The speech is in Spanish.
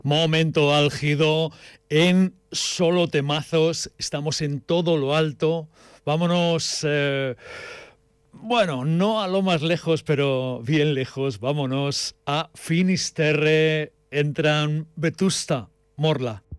Momento álgido en Solo Temazos. Estamos en todo lo alto. Vámonos, bueno, no a lo más lejos, pero bien lejos. Vámonos a Finisterre. Entran Vetusta Morla.